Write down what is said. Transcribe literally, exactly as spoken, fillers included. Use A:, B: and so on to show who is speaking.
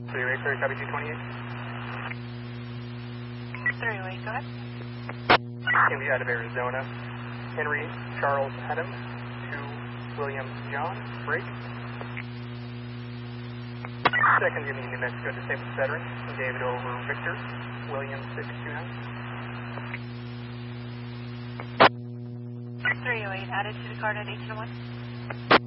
A: three oh eight, sorry, copy two twenty-eight.
B: three oh eight, go ahead.
A: India out of Arizona. Henry Charles Adam to William John, break. Second Jimmy, New Mexico, disabled veteran. David over Victor, William six two nine.
B: three oh eight, added to the card at eight oh one.